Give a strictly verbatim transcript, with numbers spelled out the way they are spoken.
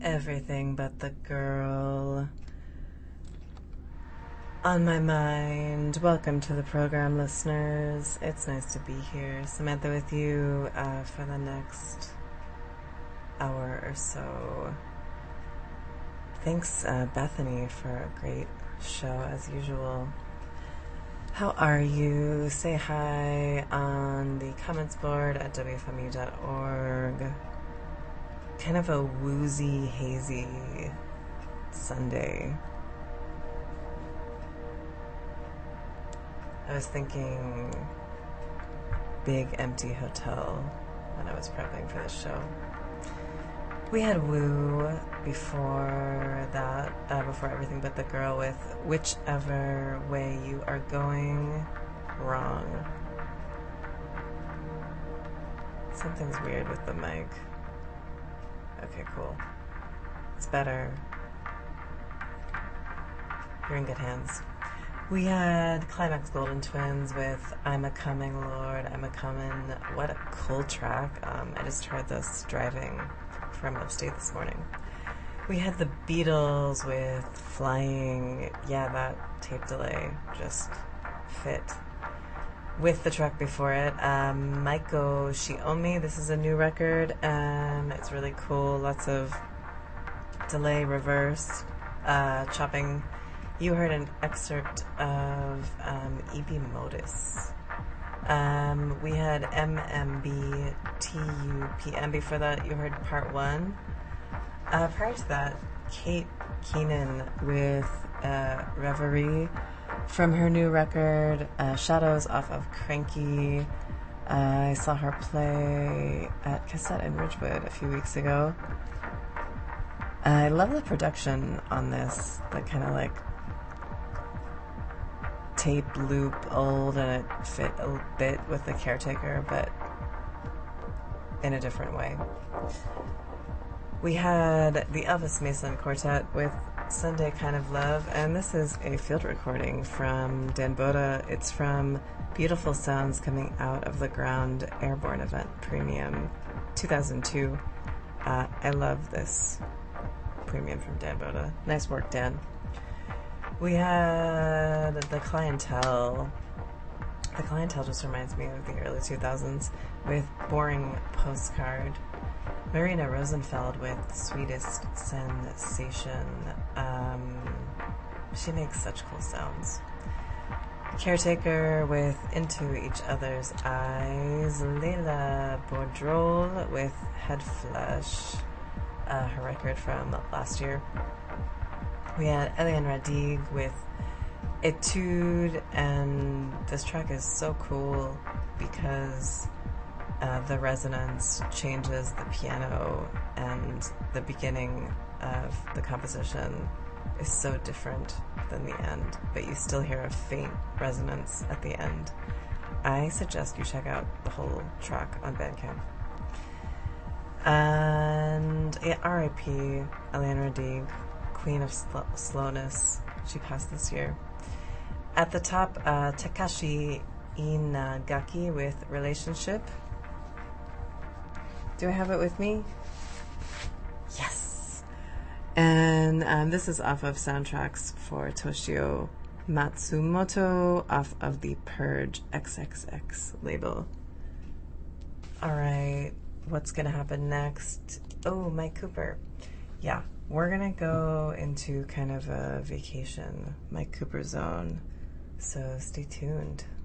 Everything but the girl on my mind. Welcome to the program, listeners. It's nice to be here. Samantha with you uh, for the next hour or so. Thanks, uh, Bethany, for a great show as usual. How are you? Say hi on the comments board at w f m u dot org. Kind of a woozy, hazy Sunday. I was thinking big empty hotel when I was prepping for this show. We had Woo before that, uh, before Everything But the Girl with Whichever Way You Are Going Wrong. Something's weird with the mic. Okay, cool. It's better. You're in good hands. We had Climax Golden Twins with I'm a Coming, Lord, I'm a Comin'. What a cool track. Um, I just heard this driving from upstate this morning. We had the Beatles with Flying. Yeah, that tape delay just fit with the track before it. Um, Maiko Shiomi, this is a new record, and it's really cool. Lots of delay, reverse, uh, chopping. You heard an excerpt of um, E B Modus. Um, we had M M B T U P M. Before that, you heard part one. Uh, prior to that, Kate Keenan with uh, Reverie from her new record, uh, Shadows, off of Cranky. Uh, I saw her play at Cassette in Ridgewood a few weeks ago. I love the production on this, the kind of like tape loop old, and it fit a bit with The Caretaker, but in a different way. We had the Elvis Mason Quartet with Sunday Kind of Love, and this is a field recording from Dan Boda. It's from Beautiful Sounds Coming Out of the Ground Airborne Event Premium two thousand two. Uh, I love this premium from Dan Boda. Nice work, Dan. We had The Clientele. The Clientele just reminds me of the early two thousands with Boring Postcard. Marina Rosenfeld with Sweetest Sensation. Um, she makes such cool sounds. Caretaker with Into Each Other's Eyes. Leila Boudreau with Head Flesh, uh, her record from last year. We had Eliane Radig with Etude, and this track is so cool because uh, the resonance changes the piano, and the beginning of the composition is so different than the end, but you still hear a faint resonance at the end. I suggest you check out the whole track on Bandcamp. And yeah, R I P Eliane Radig, Queen of Sl- Slowness. She passed this year. At the top, uh, Takashi Inagaki with Relationship. Do I have it with me? Yes. And um, this is off of Soundtracks for Toshio Matsumoto, off of the Purge triple X label. All right, what's going to happen next? Oh, Mike Cooper. Yeah, we're going to go into kind of a vacation, Mike Cooper zone. So stay tuned.